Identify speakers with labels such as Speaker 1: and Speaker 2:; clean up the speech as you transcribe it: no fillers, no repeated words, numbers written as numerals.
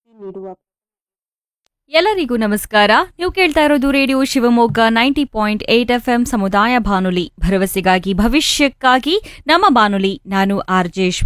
Speaker 1: ನೀಡುವ
Speaker 2: ಎಲ್ಲರಿಗೂ ನಮಸ್ಕಾರ. ನೀವು ಕೇಳ್ತಾ ಇರೋದು ರೇಡಿಯೋ ಶಿವಮೊಗ್ಗ 90.8 FM ಸಮುದಾಯ ಬಾನುಲಿ, ಭರವಸೆಗಾಗಿ ಭವಿಷ್ಯಕ್ಕಾಗಿ ನಮ್ಮ ಬಾನುಲಿ. ನಾನು ಆರ್ಜೆ